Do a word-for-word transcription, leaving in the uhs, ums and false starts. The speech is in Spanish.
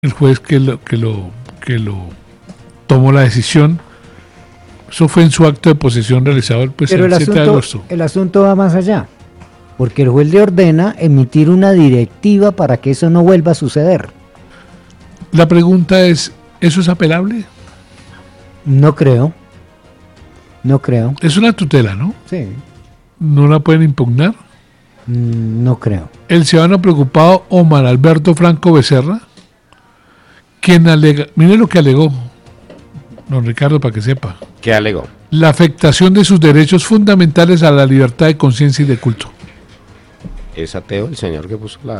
el juez que lo, que lo, que lo tomó la decisión. Eso fue en su acto de posesión realizado pues, Pero el el siete de asunto, agosto. el asunto va más allá, porque el juez le ordena emitir una directiva para que eso no vuelva a suceder. La pregunta es, ¿eso es apelable? No creo, no creo. Es una tutela, ¿no? Sí. ¿No la pueden impugnar? Mm, no creo. El ciudadano preocupado Omar Alberto Franco Becerra, quien alega, mire lo que alegó, don Ricardo, para que sepa. ¿Qué alegó? La afectación de sus derechos fundamentales a la libertad de conciencia y de culto. ¿Es ateo el señor que puso la